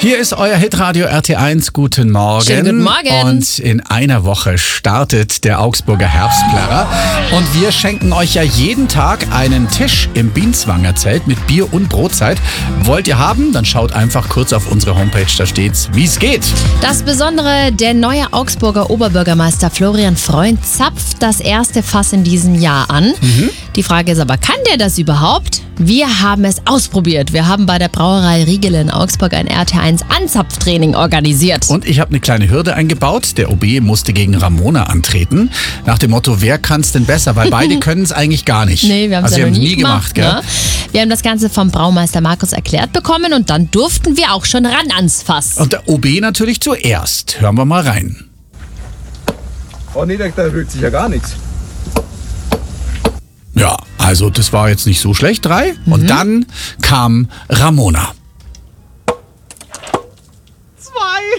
Hier ist euer Hitradio RT1. Guten Morgen. Schönen guten Morgen. Und in einer Woche startet der Augsburger Herbstplärrer. Und wir schenken euch ja jeden Tag einen Tisch im Bienzwanger Zelt mit Bier und Brotzeit. Wollt ihr haben? Dann schaut einfach kurz auf unsere Homepage, da steht's, wie es geht. Das Besondere, der neue Augsburger Oberbürgermeister Florian Freund zapft das erste Fass in diesem Jahr an. Die Frage ist aber, kann der das überhaupt? Wir haben es ausprobiert. Wir haben bei der Brauerei Riegele in Augsburg ein RT1 Anzapftraining organisiert. Und ich habe eine kleine Hürde eingebaut. Der OB musste gegen Ramona antreten. Nach dem Motto, wer kann es denn besser? Weil beide können es eigentlich gar nicht. Nee, wir haben es also ja noch nie gemacht. Gell? Ne? Wir haben das Ganze vom Braumeister Markus erklärt bekommen und dann durften wir auch schon ran ans Fass. Und der OB natürlich zuerst. Hören wir mal rein. Oh nee, da rührt sich ja gar nichts. Ja, also das war jetzt nicht so schlecht, 3. Und dann kam Ramona. 2!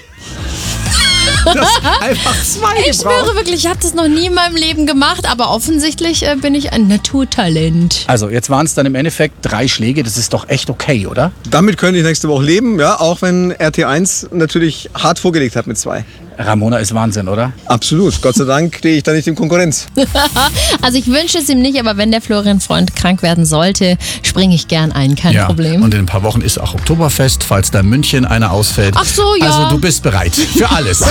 Das ist einfach 2 Ich schwöre wirklich, ich habe das noch nie in meinem Leben gemacht, aber offensichtlich bin ich ein Naturtalent. Also jetzt waren es dann im Endeffekt 3 Schläge. Das ist doch echt okay, oder? Damit könnte ich nächste Woche leben, ja, auch wenn RT1 natürlich hart vorgelegt hat mit 2. Ramona ist Wahnsinn, oder? Absolut. Gott sei Dank stehe ich da nicht in Konkurrenz. Also ich wünsche es ihm nicht, aber wenn der Florian Freund krank werden sollte, springe ich gern ein, kein Problem. Und in ein paar Wochen ist auch Oktoberfest, falls da in München einer ausfällt. Ach so, ja. Also du bist bereit für alles.